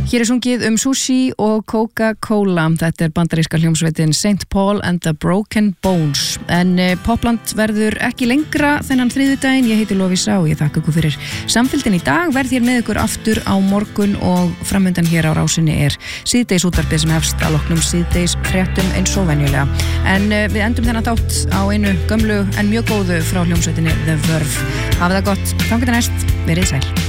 Hér sungið sushi og Coca-Cola. Þetta bandaríska hljómsveitin St. Paul and the Broken Bones. En Popland verður ekki lengra þennan þriðjudaginn. Ég heiti Lovísa og ég þakka ykkur fyrir samfylgdin í dag. Verð hér með ykkur aftur á morgun og framundan hér á rásinni síðdeis útvarpið sem hefst að loknum síðdeis fréttum eins og venjulega. En við endum þennan þátt á einu gömlu en mjög góðu frá hljómsveitinni The Verve. Hafið það gott. Þangað til næst. Verið sæl.